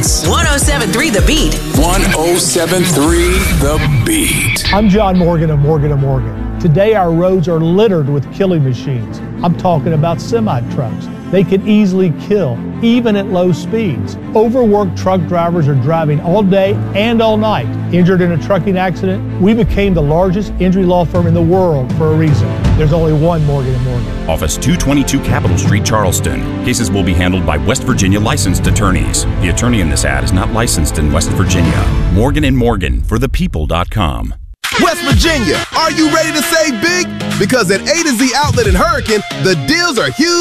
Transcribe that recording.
That's 107.3 The Beat. 107.3 The Beat. I'm John Morgan of Morgan & Morgan. Today our roads are littered with killing machines. I'm talking about semi-trucks. They can easily kill, even at low speeds. Overworked truck drivers are driving all day and all night. Injured in a trucking accident, we became the largest injury law firm in the world for a reason. There's only one Morgan & Morgan. Office 222 Capitol Street, Charleston. Cases will be handled by West Virginia licensed attorneys. The attorney in this ad is not licensed in West Virginia. Morgan & Morgan for thepeople.com. West Virginia, are you ready to save big? Because at A to Z Outlet in Hurricane, the deals are huge